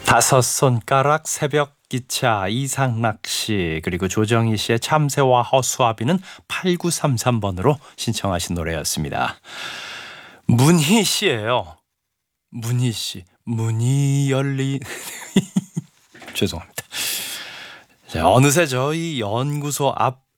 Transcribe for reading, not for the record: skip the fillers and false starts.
다섯 손가락 새벽 기차 이상락 씨 그리고 조정희 씨의 참새와 허수아비는 8933번으로 신청하신 노래였습니다. 문희 씨예요. 문희 씨. 문이 열린 죄송합니다. 자, 어느새 저희 연구소 앞